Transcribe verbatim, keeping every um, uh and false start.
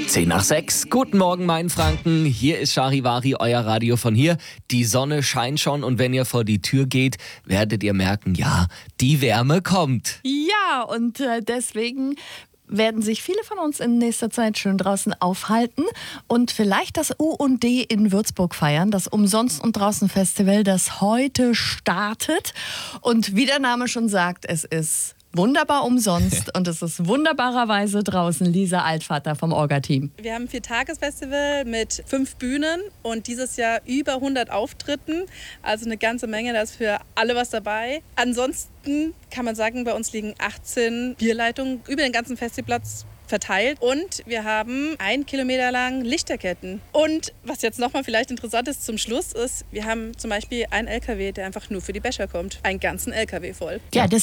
Zehn nach sechs. Guten Morgen, mein Franken. Hier ist Charivari, euer Radio von hier. Die Sonne scheint schon und wenn ihr vor die Tür geht, werdet ihr merken, ja, die Wärme kommt. Ja, und äh, deswegen werden sich viele von uns in nächster Zeit schön draußen aufhalten und vielleicht das U und D in Würzburg feiern, das Umsonst- und Draußen-Festival, das heute startet. Und wie der Name schon sagt, es ist wunderbar umsonst und es ist wunderbarerweise draußen. Lisa Altvater vom Orga-Team. Wir haben ein Viertages-Festival mit fünf Bühnen und dieses Jahr über hundert Auftritten. Also eine ganze Menge, da ist für alle was dabei. Ansonsten kann man sagen, bei uns liegen achtzehn Bierleitungen über den ganzen Festiplatz verteilt und wir haben ein Kilometer lang Lichterketten. Und was jetzt nochmal vielleicht interessant ist zum Schluss ist, wir haben zum Beispiel einen L K W, der einfach nur für die Becher kommt. Einen ganzen L K W voll. Ja, das